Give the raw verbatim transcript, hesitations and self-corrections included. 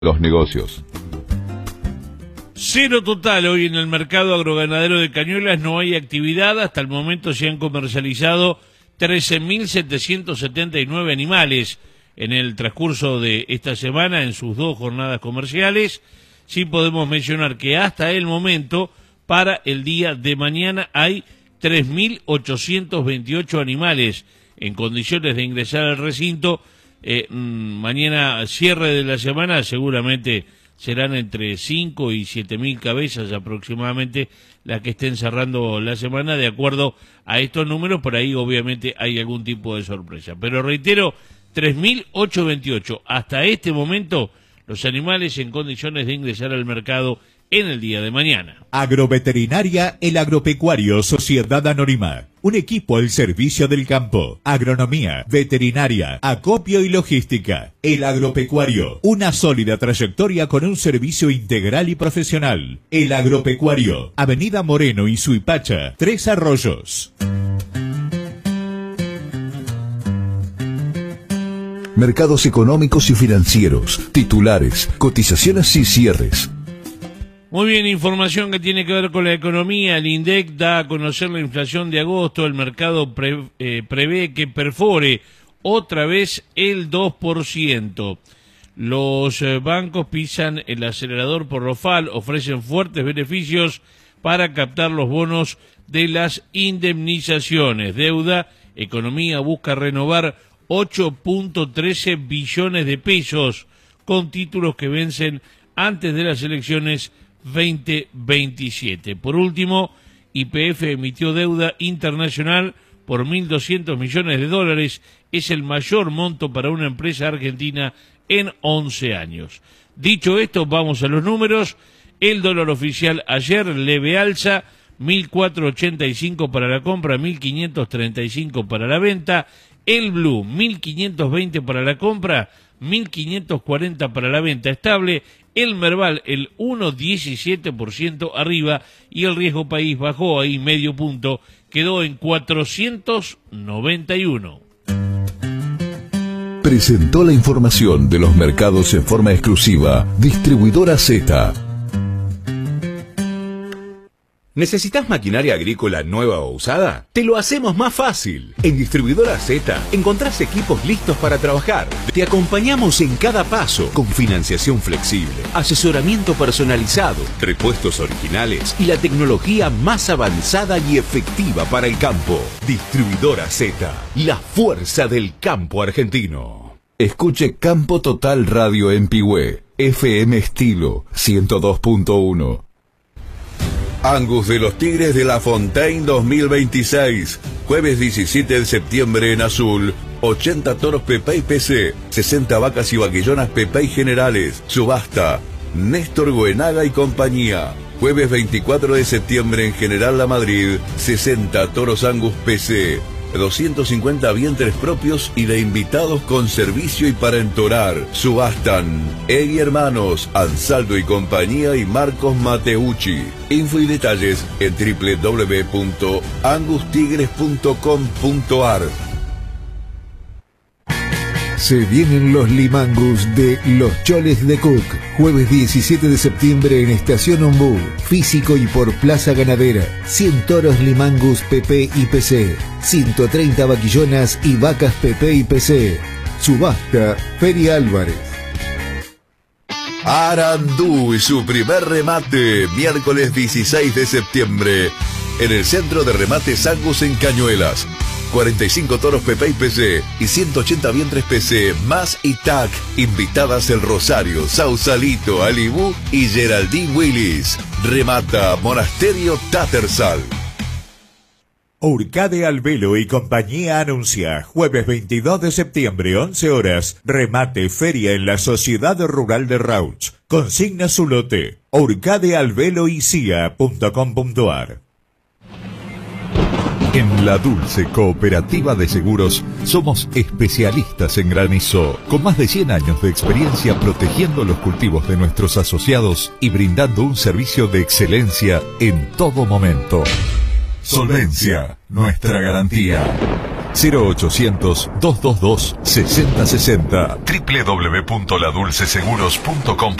los negocios. Cero total hoy en el mercado agroganadero de Cañuelas, no hay actividad. Hasta el momento se han comercializado trece mil setecientos setenta y nueve animales en el transcurso de esta semana en sus dos jornadas comerciales. Sí podemos mencionar que hasta el momento, para el día de mañana, hay tres mil ochocientos veintiocho animales en condiciones de ingresar al recinto. Eh, mañana, cierre de la semana, seguramente serán entre cinco y siete mil cabezas aproximadamente las que estén cerrando la semana, de acuerdo a estos números. Por ahí obviamente hay algún tipo de sorpresa, pero reitero, tres mil ochocientos veintiocho hasta este momento los animales en condiciones de ingresar al mercado en el día de mañana. Agroveterinaria El Agropecuario Sociedad Anónima. Un equipo al servicio del campo. Agronomía, veterinaria, acopio y logística. El Agropecuario. Una sólida trayectoria con un servicio integral y profesional. El Agropecuario. Avenida Moreno y Suipacha, Tres Arroyos. Mercados económicos y financieros, titulares, cotizaciones y cierres. Muy bien, información que tiene que ver con la economía. El INDEC da a conocer la inflación de agosto. El mercado pre, eh, prevé que perfore otra vez el dos por ciento. Los eh, bancos pisan el acelerador por lo F A L, ofrecen fuertes beneficios para captar los bonos de las indemnizaciones. Deuda, economía busca renovar ocho punto trece billones de pesos con títulos que vencen antes de las elecciones veinte veintisiete. Por último, Y P F emitió deuda internacional por mil doscientos millones de dólares. Es el mayor monto para una empresa argentina en once años. Dicho esto, vamos a los números. El dólar oficial ayer, leve alza, mil cuatrocientos ochenta y cinco para la compra, mil quinientos treinta y cinco para la venta. El blue, mil quinientos veinte para la compra, mil quinientos cuarenta para la venta estable. El Merval, el uno coma diecisiete por ciento arriba, y el riesgo país bajó ahí medio punto, quedó en cuatrocientos noventa y uno. Presentó la información de los mercados en forma exclusiva Distribuidora Z. ¿Necesitas maquinaria agrícola nueva o usada? Te lo hacemos más fácil. En Distribuidora Z encontrás equipos listos para trabajar. Te acompañamos en cada paso con financiación flexible, asesoramiento personalizado, repuestos originales y la tecnología más avanzada y efectiva para el campo. Distribuidora Z, la fuerza del campo argentino. Escuche Campo Total Radio en Pigüé, F M Estilo ciento dos punto uno. Angus de los Tigres de La Fontaine dos mil veintiséis. Jueves diecisiete de septiembre en Azul. ochenta toros Pepey P C, sesenta vacas y vaquillonas Pepey Generales. Subasta. Néstor Goenaga y compañía. Jueves veinticuatro de septiembre en General La Madrid. sesenta toros Angus P C. doscientos cincuenta vientres propios y de invitados con servicio y para entorar. Subastan Egui Hermanos, Ansaldo y compañía y Marcos Mateucci. Info y detalles en doble u doble u doble u punto angus tigres punto com punto a r. Se vienen los Limangus de Los Choles de Cook. Jueves diecisiete de septiembre en Estación Ombú. Físico y por Plaza Ganadera. cien toros Limangus P P y P C. ciento treinta vaquillonas y vacas P P y P C. Subasta Feria Álvarez. Arandú y su primer remate. Miércoles dieciséis de septiembre. En el Centro de Remates Angus en Cañuelas. cuarenta y cinco toros Pepey P C y ciento ochenta vientres P C, más I T A C. Invitadas El Rosario, Sausalito, Alibú y Geraldine Willis. Remata Monasterio Tattersall. Urcade Albelo y compañía anuncia, jueves veintidós de septiembre, once horas, remate feria en la Sociedad Rural de Rauch. Consigna su lote, urcade albelo y c i a punto com punto a r. En La Dulce Cooperativa de Seguros somos especialistas en granizo, con más de cien años de experiencia protegiendo los cultivos de nuestros asociados y brindando un servicio de excelencia en todo momento. Solvencia, nuestra garantía. cero ochocientos, doscientos veintidós, sesenta sesenta. doble u doble u doble u punto la dulce seguros punto com